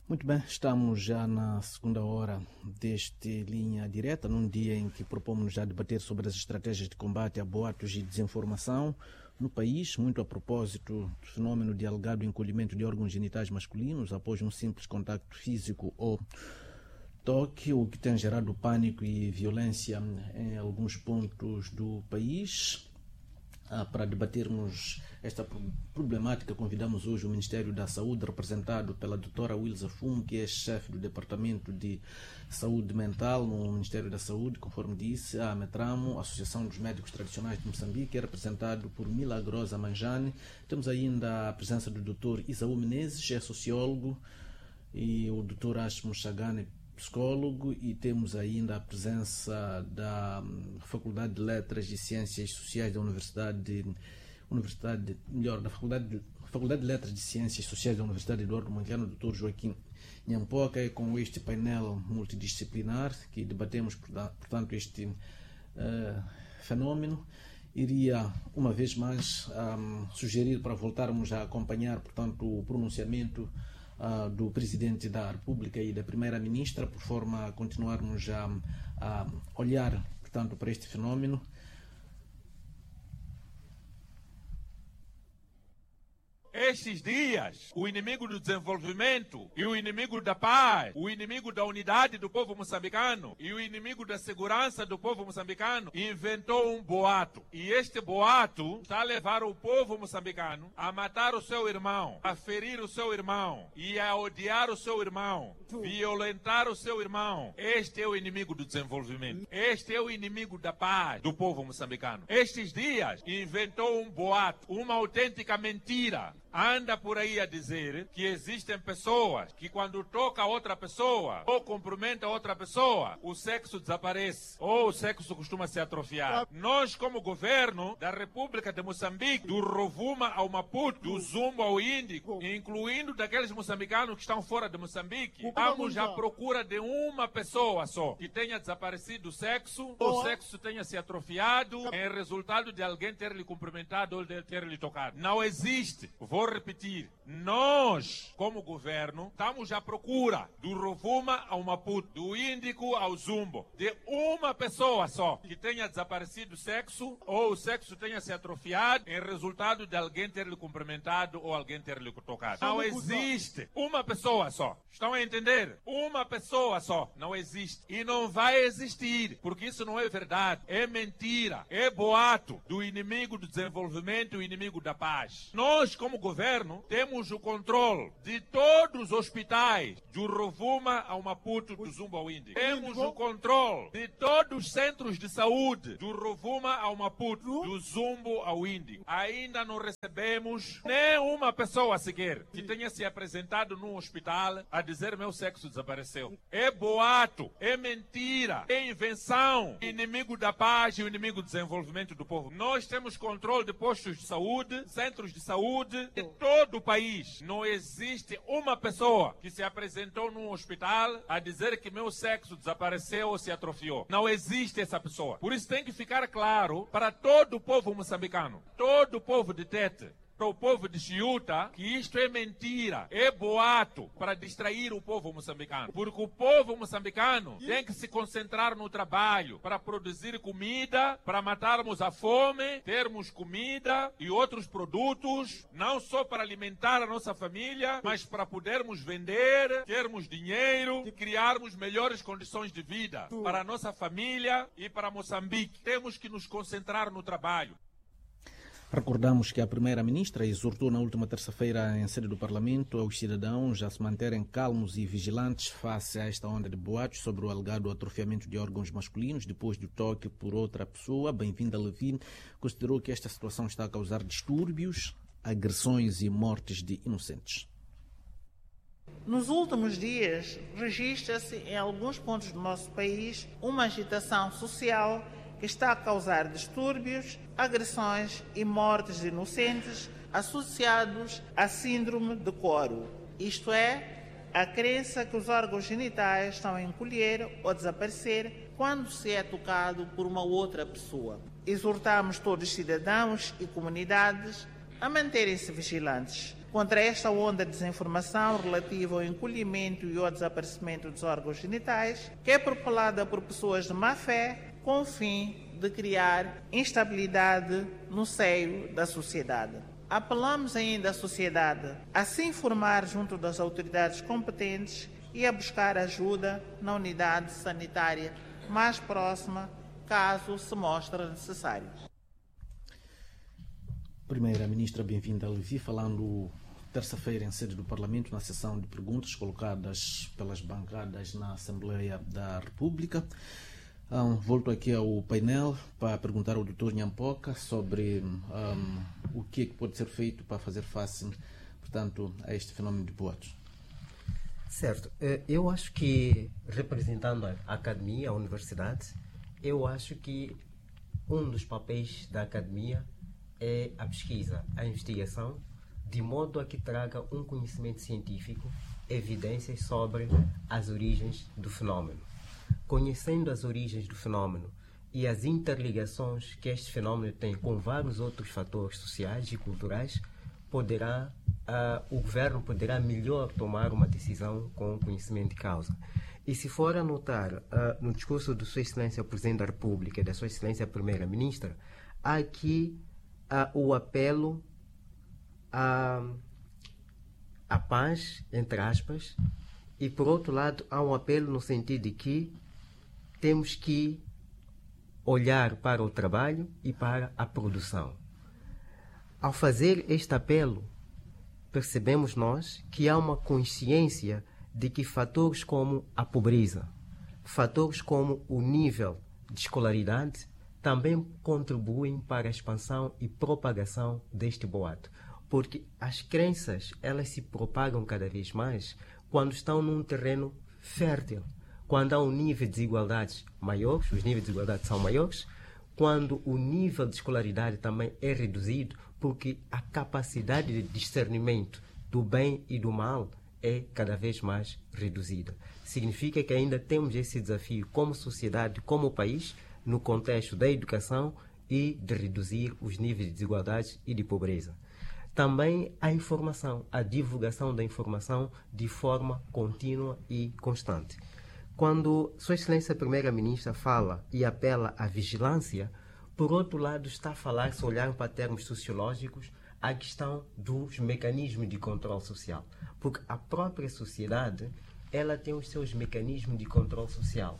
Muito bem, estamos já na segunda hora deste Linha Direta, num dia em que propomos já debater sobre as estratégias de combate a boatos e desinformação no país, muito a propósito do fenômeno de alegado encolhimento de órgãos genitais masculinos após um simples contacto físico ou toque, o que tem gerado pânico e violência em alguns pontos do país. Para debatermos esta problemática, convidamos hoje o Ministério da Saúde, representado pela doutora Wilza Fumo, que é chefe do Departamento de Saúde Mental no Ministério da Saúde, conforme disse a Metramo, Associação dos Médicos Tradicionais de Moçambique, é representado por Milagrosa Manjani. Temos ainda a presença do Dr. Isaú Menezes, é sociólogo, e o Dr. Ashmo Chagane, psicólogo, e temos ainda a presença da Faculdade de Letras e Ciências Sociais da Faculdade de Letras e Ciências Sociais da Universidade Eduardo Mondlane, Dr. Joaquim Nyampoca, e com este painel multidisciplinar que debatemos, portanto, este fenômeno. Iria, uma vez mais, sugerir para voltarmos a acompanhar, portanto, o pronunciamento do Presidente da República e da Primeira-Ministra, por forma a continuarmos a olhar, portanto, para este fenômeno. Estes dias, o inimigo do desenvolvimento e o inimigo da paz, o inimigo da unidade do povo moçambicano e o inimigo da segurança do povo moçambicano inventou um boato. E este boato está a levar o povo moçambicano a matar o seu irmão, a ferir o seu irmão e a odiar o seu irmão, violentar o seu irmão. Este é o inimigo do desenvolvimento. Este é o inimigo da paz do povo moçambicano. Estes dias inventou um boato, uma autêntica mentira. Anda por aí a dizer que existem pessoas que quando toca a outra pessoa ou cumprimenta a outra pessoa, o sexo desaparece ou o sexo costuma se atrofiar. Nós, como governo da República de Moçambique, do Rovuma ao Maputo, do Zumbo ao Índico, incluindo daqueles moçambicanos que estão fora de Moçambique, estamos à procura de uma pessoa só que tenha desaparecido o sexo tenha se atrofiado em resultado de alguém ter lhe cumprimentado ou de ter lhe tocado. Não existe. Vou repetir, nós, como governo, estamos à procura do Rovuma ao Maputo, do Índico ao Zumbo, de uma pessoa só que tenha desaparecido o sexo ou o sexo tenha se atrofiado em resultado de alguém ter lhe cumprimentado ou alguém ter lhe tocado. Não existe. Uma pessoa só. Estão a entender? Uma pessoa só. Não existe. E não vai existir, porque isso não é verdade. É mentira. É boato do inimigo do desenvolvimento e o inimigo da paz. Nós, como governo, temos o controle de todos os hospitais, do Rovuma ao Maputo, do Zumbo ao Índico. Temos o controle de todos os centros de saúde, do Rovuma ao Maputo, do Zumbo ao Índico. Ainda não recebemos nem uma pessoa sequer que tenha se apresentado num hospital a dizer meu sexo desapareceu. É boato, é mentira, é invenção, inimigo da paz e o inimigo do desenvolvimento do povo. Nós temos controle de postos de saúde, centros de saúde, de todo o país. Não existe uma pessoa que se apresentou num hospital a dizer que meu sexo desapareceu ou se atrofiou. Não existe essa pessoa. Por isso tem que ficar claro para todo o povo moçambicano, todo o povo de Tete, para o povo de Chiuta, que isto é mentira, é boato para distrair o povo moçambicano. Porque o povo moçambicano tem que se concentrar no trabalho para produzir comida, para matarmos a fome, termos comida e outros produtos, não só para alimentar a nossa família, mas para podermos vender, termos dinheiro e criarmos melhores condições de vida para a nossa família e para Moçambique. Temos que nos concentrar no trabalho. Recordamos que a Primeira-Ministra exortou na última terça-feira em sede do Parlamento aos cidadãos a se manterem calmos e vigilantes face a esta onda de boatos sobre o alegado atrofiamento de órgãos masculinos depois do toque por outra pessoa. Bem-vinda, Levine. Considerou que esta situação está a causar distúrbios, agressões e mortes de inocentes. Nos últimos dias, registra-se em alguns pontos do nosso país uma agitação social que está a causar distúrbios, agressões e mortes de inocentes associados à síndrome de coro. Isto é, a crença que os órgãos genitais estão a encolher ou desaparecer quando se é tocado por uma outra pessoa. Exortamos todos os cidadãos e comunidades a manterem-se vigilantes, contra esta onda de desinformação relativa ao encolhimento e ao desaparecimento dos órgãos genitais, que é propalada por pessoas de má fé, com o fim de criar instabilidade no seio da sociedade. Apelamos ainda à sociedade a se informar junto das autoridades competentes e a buscar ajuda na unidade sanitária mais próxima, caso se mostre necessário. Primeira-Ministra, bem-vinda a Levi, falando terça-feira em sede do Parlamento, na sessão de perguntas colocadas pelas bancadas na Assembleia da República. Volto aqui ao painel para perguntar ao Dr. Nyampoka sobre o que é que pode ser feito para fazer face, portanto, a este fenómeno de boatos. Certo. Eu acho que, representando a academia, a universidade, eu acho que um dos papéis da academia é a pesquisa, a investigação, de modo a que traga um conhecimento científico, evidências sobre as origens do fenómeno. Conhecendo as origens do fenómeno e as interligações que este fenómeno tem com vários outros fatores sociais e culturais, o governo poderá melhor tomar uma decisão com conhecimento de causa. E se for a notar no discurso de Sua Excelência o Presidente da República e da Sua Excelência a Primeira-Ministra, há aqui o apelo à paz, entre aspas, e por outro lado há um apelo no sentido de que temos que olhar para o trabalho e para a produção. Ao fazer este apelo, percebemos nós que há uma consciência de que fatores como a pobreza, fatores como o nível de escolaridade, também contribuem para a expansão e propagação deste boato. Porque as crenças, elas se propagam cada vez mais quando estão num terreno fértil, quando há um nível de desigualdades maiores, os níveis de desigualdade são maiores, quando o nível de escolaridade também é reduzido, porque a capacidade de discernimento do bem e do mal é cada vez mais reduzida. Significa que ainda temos esse desafio como sociedade, como país, no contexto da educação e de reduzir os níveis de desigualdade e de pobreza. Também a informação, a divulgação da informação de forma contínua e constante. Quando Sua Excelência a Primeira-Ministra fala e apela à vigilância, por outro lado está a falar, se olharem para termos sociológicos, a questão dos mecanismos de controle social. Porque a própria sociedade, ela tem os seus mecanismos de controle social.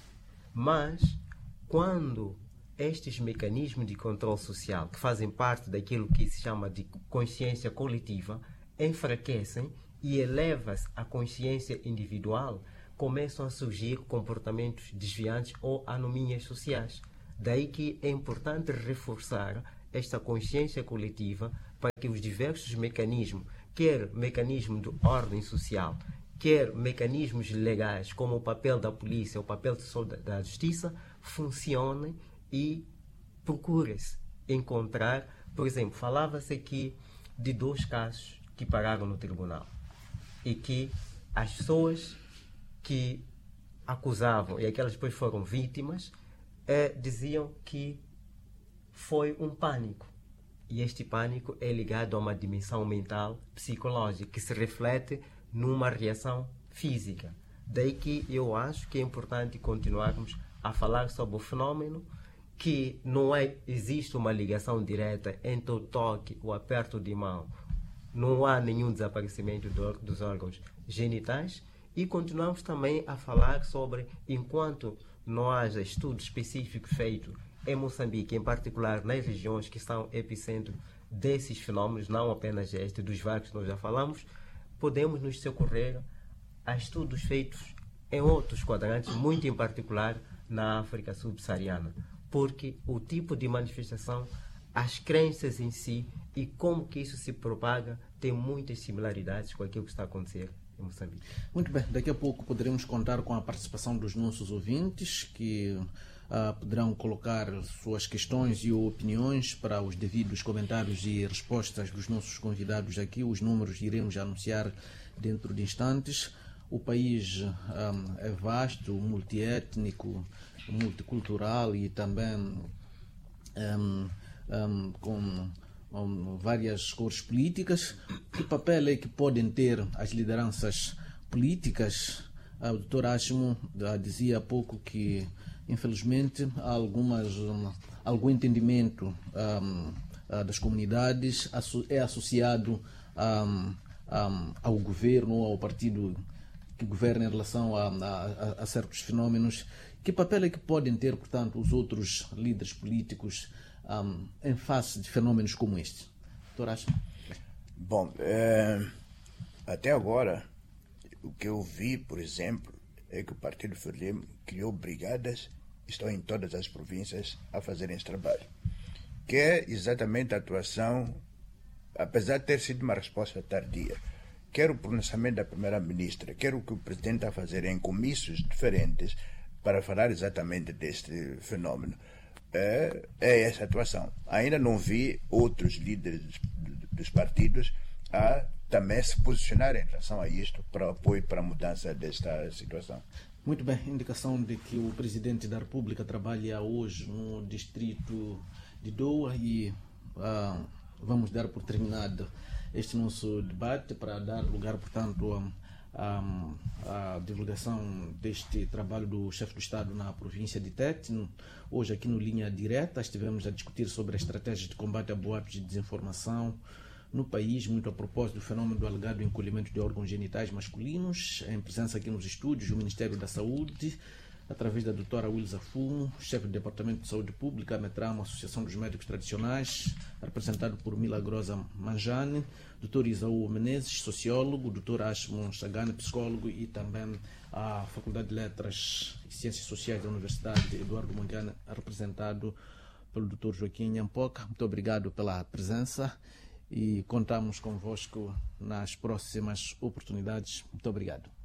Mas, quando estes mecanismos de controle social, que fazem parte daquilo que se chama de consciência coletiva, enfraquecem e eleva-se a consciência individual, começam a surgir comportamentos desviantes ou anomalias sociais. Daí que é importante reforçar esta consciência coletiva para que os diversos mecanismos, quer mecanismo de ordem social, quer mecanismos legais, como o papel da polícia, o papel da justiça, funcionem e procure-se encontrar. Por exemplo, falava-se aqui de 2 casos que pararam no tribunal e que as pessoas que acusavam e aquelas depois foram vítimas diziam que foi um pânico. E este pânico é ligado a uma dimensão mental, psicológica, que se reflete numa reação física. Daí que eu acho que é importante continuarmos a falar sobre o fenómeno, que não existe uma ligação direta entre o toque, o aperto de mão, não há nenhum desaparecimento dos órgãos genitais, e continuamos também a falar sobre, enquanto não haja estudo específico feito em Moçambique, em particular nas regiões que são epicentro desses fenómenos, não apenas este, dos vários que nós já falamos, podemos nos socorrer a estudos feitos em outros quadrantes, muito em particular na África subsaariana, porque o tipo de manifestação, as crenças em si e como que isso se propaga tem muitas similaridades com aquilo que está a acontecer em Moçambique. Muito bem, daqui a pouco poderemos contar com a participação dos nossos ouvintes que poderão colocar suas questões e opiniões para os devidos comentários e respostas dos nossos convidados aqui. Os números iremos anunciar dentro de instantes. O país é vasto, multiétnico, multicultural e também com várias cores políticas. Que papel é que podem ter as lideranças políticas? O Dr. Ashmo dizia há pouco que, infelizmente, há algum entendimento das comunidades é associado ao governo ou ao partido que governa em relação a certos fenómenos. Que papel é que podem ter, portanto, os outros líderes políticos em face de fenómenos como este? Dr. Ashmo? Bom, até agora, o que eu vi, por exemplo, é que o Partido Frelimo criou brigadas, estão em todas as províncias a fazerem esse trabalho. Que é exatamente a atuação, apesar de ter sido uma resposta tardia, quer o pronunciamento da Primeira-Ministra, quer o que o Presidente está a fazer em comícios diferentes para falar exatamente deste fenómeno. É essa atuação. Ainda não vi outros líderes dos partidos a também se posicionar em relação a isto para apoio para a mudança desta situação. Muito bem, indicação de que o Presidente da República trabalha hoje no distrito de Doa e vamos dar por terminado este nosso debate para dar lugar, portanto, à divulgação deste trabalho do chefe do Estado na província de Tete. Hoje aqui no Linha Direta estivemos a discutir sobre a estratégia de combate a boatos de desinformação no país, muito a propósito do fenômeno do alegado encolhimento de órgãos genitais masculinos. Em presença aqui nos estúdios do Ministério da Saúde, através da doutora Wilza Fumo, chefe do Departamento de Saúde Pública, a Metramo, Associação dos Médicos Tradicionais, representado por Milagrosa Manjane, doutor Isaú Menezes, sociólogo, doutor Ashmo Chagane, psicólogo, e também a Faculdade de Letras e Ciências Sociais da Universidade Eduardo Mondlane, representado pelo doutor Joaquim Nyampoca. Muito obrigado pela presença e contamos convosco nas próximas oportunidades. Muito obrigado.